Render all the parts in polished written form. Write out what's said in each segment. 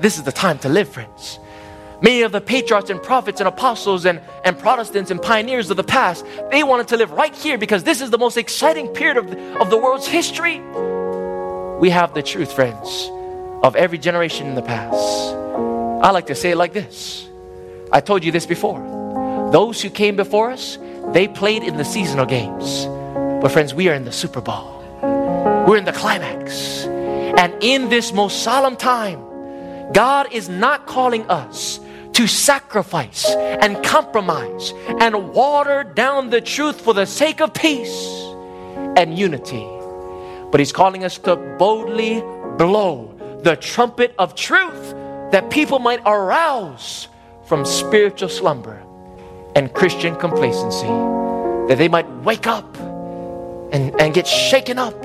this is the time to live, friends. Many of the patriarchs and prophets and apostles and Protestants and pioneers of the past, they wanted to live right here because this is the most exciting period of the world's history. We have the truth, friends, of every generation in the past. I like to say it like this. I told you this before. Those who came before us, they played in the seasonal games. But friends, we are in the Super Bowl. We're in the climax. And in this most solemn time, God is not calling us to sacrifice and compromise and water down the truth for the sake of peace and unity. But He's calling us to boldly blow the trumpet of truth that people might arouse from spiritual slumber and Christian complacency, that they might wake up and get shaken up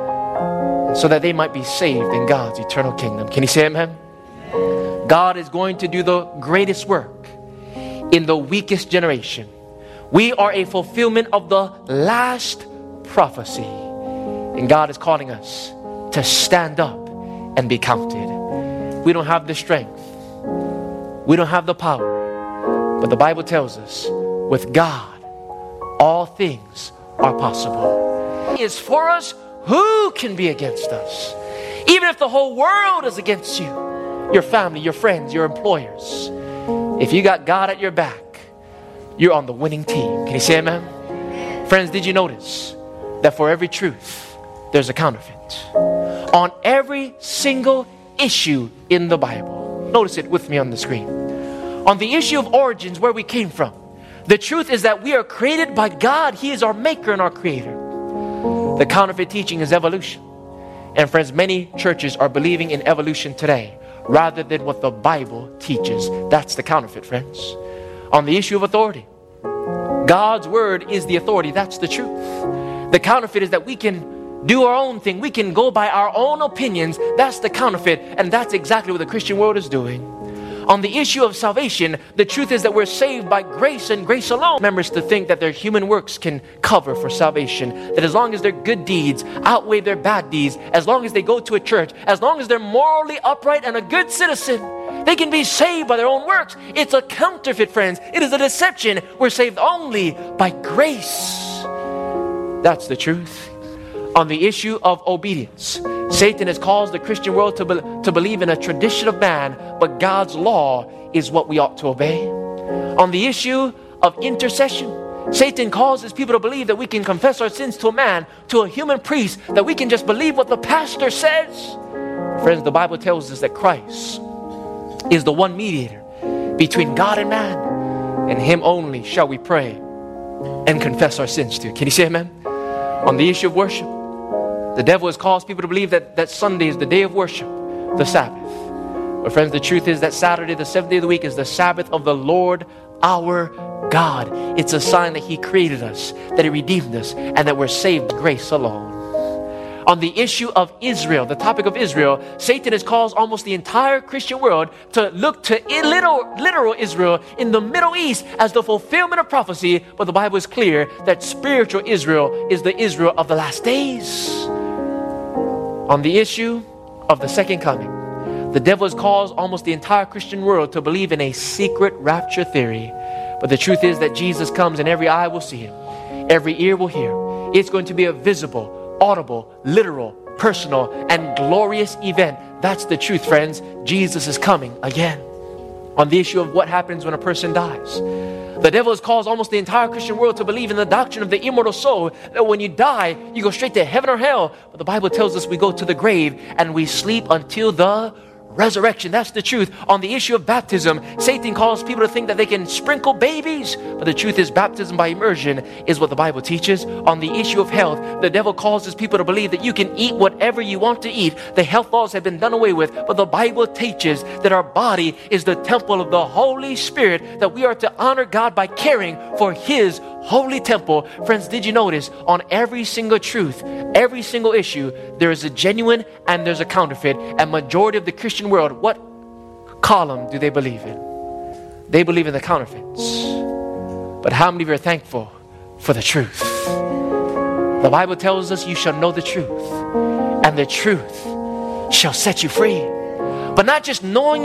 so that they might be saved in God's eternal kingdom. Can you say amen? God is going to do the greatest work in the weakest generation. We are a fulfillment of the last prophecy. And God is calling us to stand up and be counted. We don't have the strength. We don't have the power. But the Bible tells us, with God, all things are possible. He is for us. Who can be against us? Even if the whole world is against you, your family, your friends, your employers, if you got God at your back, you're on the winning team. Can you say amen? Friends, did you notice that for every truth, there's a counterfeit? On every single issue in the Bible. Notice it with me on the screen. On the issue of origins, where we came from, the truth is that we are created by God. He is our maker and our creator. The counterfeit teaching is evolution. And friends, many churches are believing in evolution today rather than what the Bible teaches. That's the counterfeit, friends. On the issue of authority, God's word is the authority. That's the truth. The counterfeit is that we can do our own thing. We can go by our own opinions. That's the counterfeit. And that's exactly what the Christian world is doing. On the issue of salvation, the truth is that we're saved by grace and grace alone. Members to think that their human works can cover for salvation. That as long as their good deeds outweigh their bad deeds, as long as they go to a church, as long as they're morally upright and a good citizen, they can be saved by their own works. It's a counterfeit, friends. It is a deception. We're saved only by grace. That's the truth. On the issue of obedience, Satan has caused the Christian world to believe in a tradition of man, but God's law is what we ought to obey. On the issue of intercession, Satan causes people to believe that we can confess our sins to a man, to a human priest, that we can just believe what the pastor says. Friends, the Bible tells us that Christ is the one mediator between God and man, and Him only shall we pray and confess our sins to. Can you say amen? On the issue of worship, the devil has caused people to believe that Sunday is the day of worship, the Sabbath. But friends, the truth is that Saturday, the seventh day of the week, is the Sabbath of the Lord our God. It's a sign that He created us, that He redeemed us, and that we're saved by grace alone. On the issue of Israel, the topic of Israel, Satan has caused almost the entire Christian world to look to literal Israel in the Middle East as the fulfillment of prophecy. But the Bible is clear that spiritual Israel is the Israel of the last days. On the issue of the second coming, the devil has caused almost the entire Christian world to believe in a secret rapture theory. But the truth is that Jesus comes and every eye will see Him. Every ear will hear. It's going to be a visible, audible, literal, personal, and glorious event. That's the truth, friends. Jesus is coming again. On the issue of what happens when a person dies, the devil has caused almost the entire Christian world to believe in the doctrine of the immortal soul, that when you die, you go straight to heaven or hell. But the Bible tells us we go to the grave and we sleep until the resurrection. That's the truth. On the issue of baptism, Satan calls people to think that they can sprinkle babies, but the truth is baptism by immersion is what the Bible teaches. On the issue of health, the devil causes people to believe that you can eat whatever you want to eat. The health laws have been done away with, but the Bible teaches that our body is the temple of the Holy Spirit, that we are to honor God by caring for His holy temple. Friends, did you notice on every single truth, every single issue, there is a genuine and there's a counterfeit. And majority of the Christian world, what column do they believe in? They believe in the counterfeits. But how many of you are thankful for the truth? The Bible tells us you shall know the truth, and the truth shall set you free. But not just knowing